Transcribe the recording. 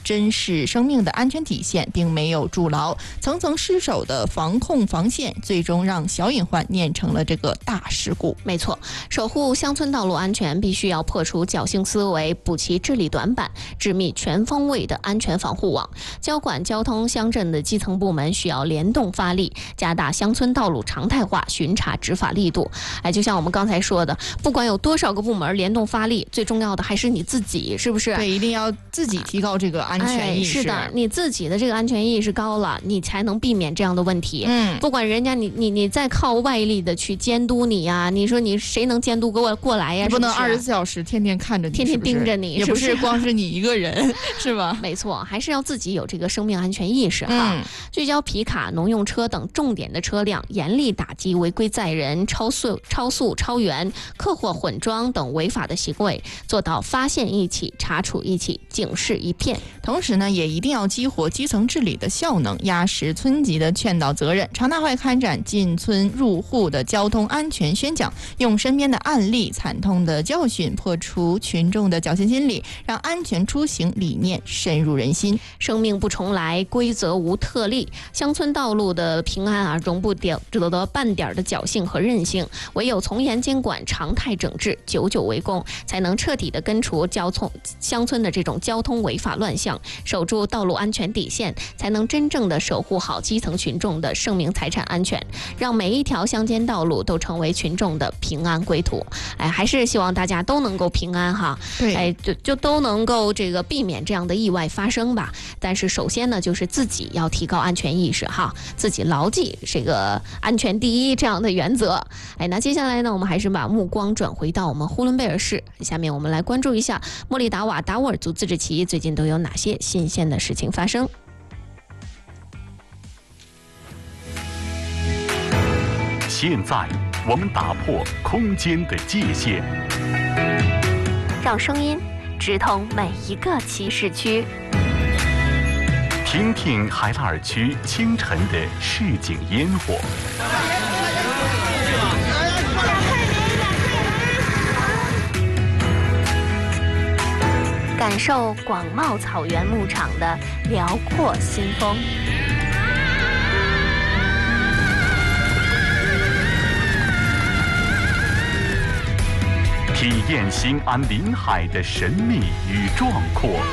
珍视生命的安全底线，并没有筑牢层层失守的防控防线，最终让小隐患酿成了这个大事故。 没错，守护乡村道路安全，必须要破除侥幸思维，补齐治理短板，织密全方位的安全防护网。交管交通乡镇的基层部门需要联动发力，加大乡村道路常态化巡查执法力度。就像我们刚才说的，不管有多少个部门联动发力，最重要的还是你自己，是不是？ 对，一定要自己提高这个安全意识。 是的，你自己的这个安全意识高了，你才能避免这样的问题。不管人家你再靠外力的去监督你呀，你说你谁能监督过来呀？ 不能24小时天天看着你， 天天盯着你， 也不是光是你一个人，是吧？ 没错，还是要自己有这个生命安全意识哈。聚焦皮卡、农用车等重点的车辆，严厉打击违规载人、超速、超员、客货混装等违法的行为，做到发现一起、查处一起、警示一片。 同时呢，也一定要激活基层治理的效能，压实村级的劝导责任，常态化开展进村入户的交通安全宣讲，用身边的案例、惨痛的教训破除群众的侥幸心理，让安全出行理念深入人心。 生命不重来，规则无特例。乡村道路的平安容不得半点的侥幸和任性，唯有从严监管、常态整治、久久为功，才能彻底的根除乡村的这种交通违法乱象，守住道路安全底线，才能真正的守护好基层群众的生命财产安全，让每一条乡间道路都成为群众的平安归途。还是希望大家都能够平安哈。 对， 就都能够这个避免这样的意外发生吧。但是首先呢，就是自己要提高安全意识哈，自己牢记这个安全第一这样的原则。那接下来呢，我们还是把目光转回到我们呼伦贝尔市，下面我们来关注一下莫里达瓦达斡尔族自治旗最近都有哪些新鲜的事情发生。 现在我们打破空间的界限， 让声音直通每一个骑士区， 听听海拉尔区清晨的市井烟火， 感受广袤草原牧场的辽阔新风， 体验新安临海的神秘与壮阔。